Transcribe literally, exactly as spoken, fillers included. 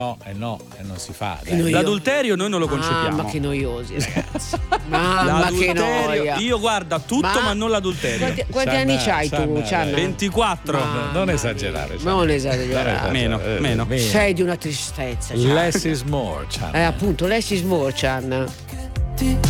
No, eh no, eh non si fa. Dai. L'adulterio noi non lo concepiamo. Mamma che noiosi, ragazzi. Mamma che noia. Io guarda tutto, ma, ma non l'adulterio. Quanti, quanti anni c'hai tu, Cianna? ventiquattro. Ma, non esagerare. Cianna. Non esagerare. Meno, eh, meno. Sei di una tristezza. Cianna. Less is more, Cianna. Eh, appunto, less is more, Cianna.